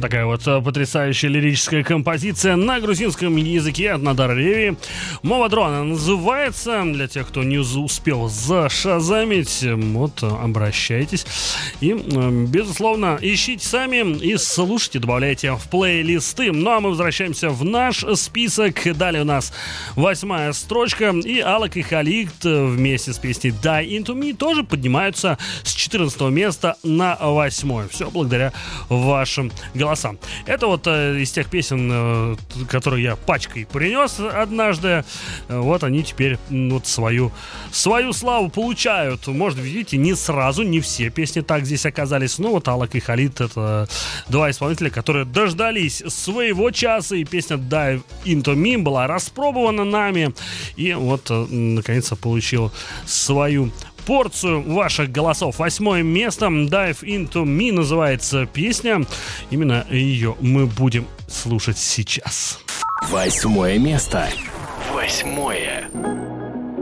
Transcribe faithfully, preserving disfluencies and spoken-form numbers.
Такая вот потрясающая лирическая композиция на грузинском языке от Надара Реви. Мова дрона называется. Для тех, кто не успел зашазамить, вот, обращайтесь. И, безусловно, ищите сами и слушайте, добавляйте в плейлисты. Ну, а мы возвращаемся в наш список. Далее у нас восьмая строчка. И Алок и Халид вместе с песней Die Into Me тоже поднимаются с четырнадцатого места на восьмое. Все благодаря вашим голосам. Это вот э, из тех песен, э, которые я пачкой принес однажды. Э, вот они теперь э, вот свою, свою славу получают. Может, видите, не сразу, не все песни так здесь оказались. Но вот Алок и Халид — это два исполнителя, которые дождались своего часа. И песня Die Into Me была распробована нами. И вот, э, наконец-то, получил свою порцию ваших голосов. Восьмое место. Dive Into Me называется песня. Именно ее мы будем слушать сейчас. Восьмое место. Восьмое.